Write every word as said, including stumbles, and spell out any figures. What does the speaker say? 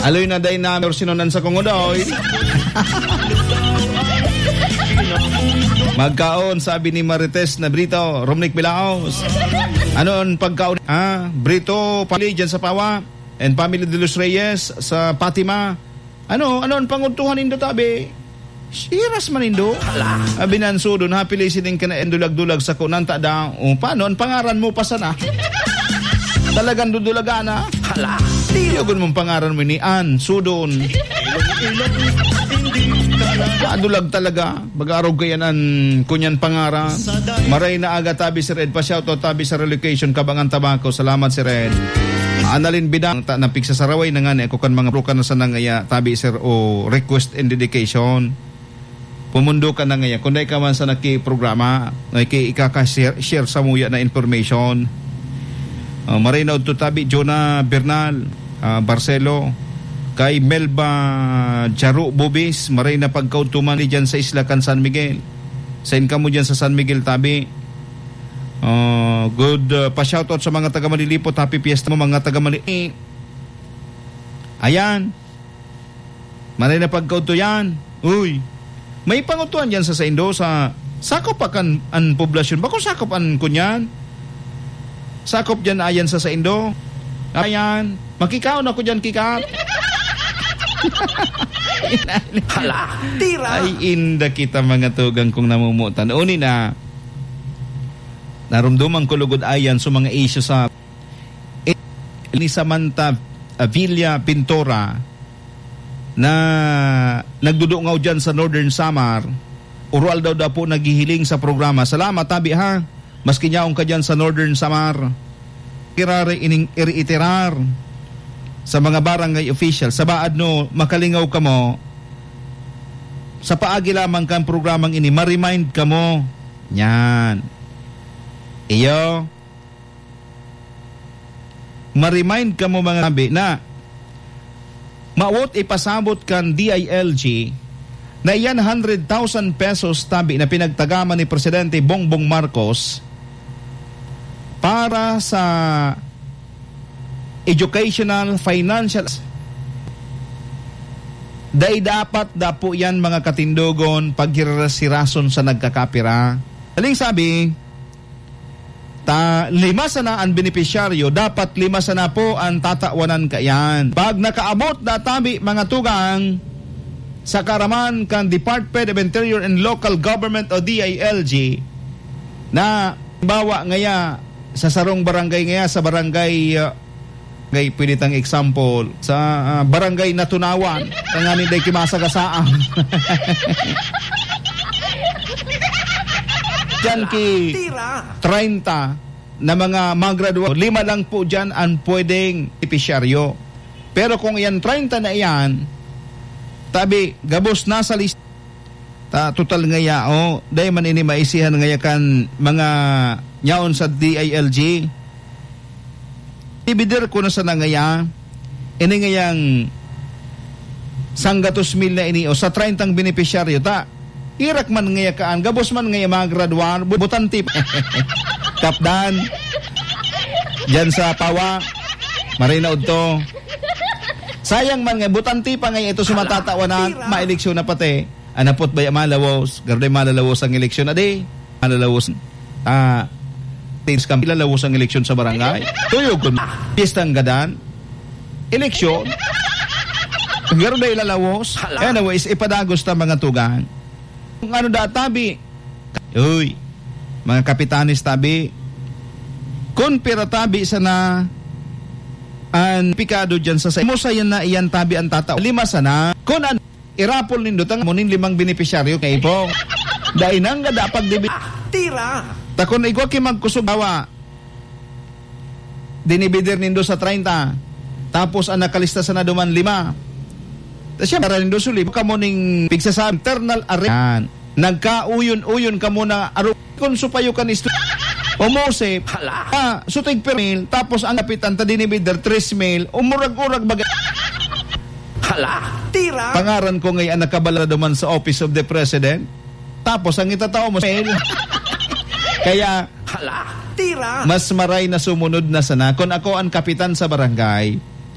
Aloy na day na or sinunan sa kungodoy. Magkaon, sabi ni Marites na Brito, Romnick Bilaos. Anoon pagkaon? Ah, Brito, pali dyan sa Pawa. And Family de los Reyes sa Fatima. Ano, anoon panguntuhan indo tabi? Siras man indo. Abinanso doon, hapili sining ka na endulag-dulag sa kunanta daw. O, paano? Ang pangaran mo pa sana? Talagang dudulaga na? Hala. Tiyogon mong pangaran mo ni Ann, Sudon. Adulag talaga. Mag-arog kayan ang kunyan pangaran. Maray na aga tabi si Red. Pa-shoutout tabi sa relocation Kabangan Tabako. Salamat si Red. Annalyn Bidang ta napik sa saraway na nga ni ako kan mga brukan sa nangaya tabi sir o request and dedication. Pumundo ka na ngaya. Kung ka man sa naki-programa, naki-ikaka-share share sa muya na information. Uh, maray na to tabi Jonah Bernal, uh, Barcelo, kay Melba Jaro Bubis, maray na pagkautuman ni dyan sa Islacan San Miguel. Sain ka mo dyan sa San Miguel tabi. Uh, good uh, pa-shoutout sa mga taga Malilipot. Happy Fiesta mo mga taga Malilipot. Ayan. Maray na pagkauto yan. Uy. May pangutuan dyan sa Saindo sa sakop pa kan ang poblasyon. Bako sakop an kunyan. Sakop dyan ayan sa Saindo. Ayan. Makikaon ako dyan kikap. Hala, tira. Ay inda kita mga tugang kung namumutan. Uni na narumduman ko lugod ayan sa mga isyo sa ni Samantha Villa Pintora na nagdudungaw dyan sa Northern Samar. Urual daw daw po naghihiling sa programa. Salamat tabi ha. Maski nyaong ka dyan sa Northern Samar. Kirare ining iriiterar sa mga barangay official. Sa baad no, makalingaw ka mo. Sa paagi lamang kang programang ini, ma-remind ka mo. Yan. Iyo. Ma-remind ka mo mga sabi na maot ipasabot kan D I L G na iyan one hundred thousand pesos tabi na pinagtagaman ni Presidente Bongbong Marcos para sa educational, financial. Day dapat da po yan mga katindogon paghirasirason sa nagkakapira. Aling sabi, ta, lima sana ang benepisyaryo, dapat lima sana po ang tatawanan kayan. Pag nakaabot na tabi mga tugang sa karaman kan Department of Interior and Local Government o D I L G na bawa ngaya sa sarong barangay ngaya sa barangay uh, ngay pwede tang example sa uh, barangay Natunawan tanganin day kimasagasaang dyan ki thirty na mga magraduate, lima lang po dyan ang pwedeng benepisyaryo. Pero kung yan thirty na yan tabi gabos na sa list ta total ngaya o oh, day man ini maisihan ngaya kan mga nyaon sa D I L G ibidir ko na sa nangaya ini ngayang sanggatos mil na ini o sa thirty ang benepisyaryo ta irak man ngaya kaan gabos man ngaya mga graduar butan tip kapdan dyan sa Pawa marinaod to sayang man nga butan tipa ngaya ito sumatatawanan maeleksyon na pati anapot ba malawos garday malalawos ang eleksyon ade malalawos ah tis kam ilalawos ang eleksyon sa barangay tuyog kun pistang gadan eleksyon garday ilalawos anyways ipadagos ta mga tugang kung ano da tabi uy mga kapitanis tabi kun pira tabi sana an pikado dyan sa sa mo sayan na iyan tabi ang tata lima sana kun an irapol nindo tang munin limang benepisyaryo kay po dai nang ga dapat dibi tira takon igwa ki magkusubawa dinibider nindo sa thirty tapos ang nakalista sa naduman lima tasya para nindo suli kamo ning pigsa sa internal arrest nagkauyon-uyon ka muna aro kun supayo kan istu umosep ah sutig per mail tapos ang kapitan ta dinibider three mail umurag-urag baga hala tira pangaran ko ngayon nakabala duman sa Office of the President tapos ang itatao mo mail kaya hala tira mas maray na sumunod na sana kung ako ang kapitan sa barangay